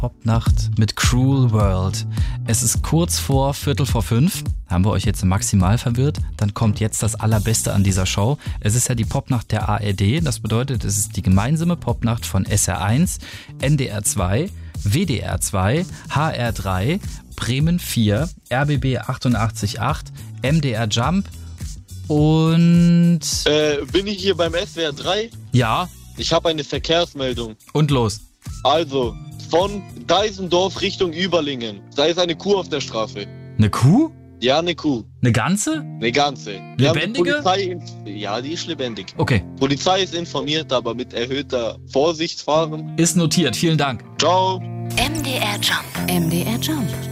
Popnacht mit Cruel World. Es ist kurz vor 4:45. Haben wir euch jetzt maximal verwirrt? Dann kommt jetzt das Allerbeste an dieser Show. Es ist ja die Popnacht der ARD. Das bedeutet, es ist die gemeinsame Popnacht von SR1, NDR 2, WDR 2, HR 3, Bremen 4, RBB 88.8, MDR Jump und... Bin ich hier beim SWR 3? Ja. Ich habe eine Verkehrsmeldung. Und los. Also, von Deisendorf Richtung Überlingen. Da ist eine Kuh auf der Straße. Eine Kuh? Ja, eine Kuh. Eine ganze? Eine ganze. Lebendige? Ja, die ist lebendig. Okay. Polizei ist informiert, aber mit erhöhter Vorsicht fahren. Ist notiert. Vielen Dank. Ciao. MDR Jump. MDR Jump.